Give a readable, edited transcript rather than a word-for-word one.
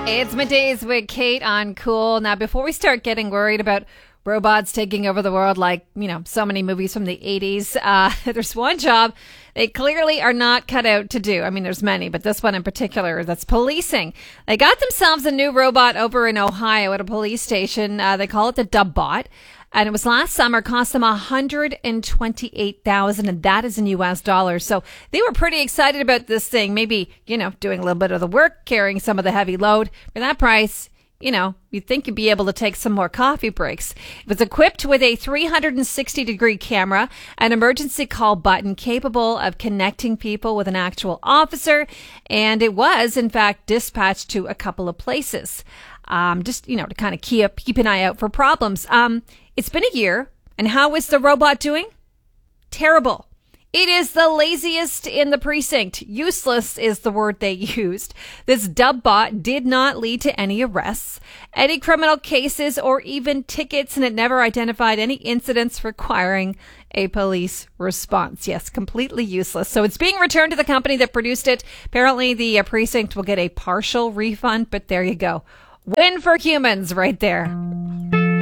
It's Middays with Kate on Cool. Now, before we start getting worried about robots taking over the world like, so many movies from the 80s, there's one job they clearly are not cut out to do. I mean, there's many, but this one in particular, that's policing. They got themselves a new robot over in Ohio at a police station. They call it the Dubbot. And it was last summer, cost them $128,000, and that is in US dollars. So they were pretty excited about this thing. Maybe, doing a little bit of the work, carrying some of the heavy load. For that price, you'd think you'd be able to take some more coffee breaks. It was equipped with a 360-degree camera, an emergency call button capable of connecting people with an actual officer, and it was, in fact, dispatched to a couple of places. To kind of keep an eye out for problems. It's been a year, and how is the robot doing? Terrible. It is the laziest in the precinct. Useless is the word they used. This Dubbot did not lead to any arrests, any criminal cases, or even tickets, and it never identified any incidents requiring a police response. Yes, completely useless. So it's being returned to the company that produced it. Apparently, the precinct will get a partial refund, but there you go. Win for humans right there.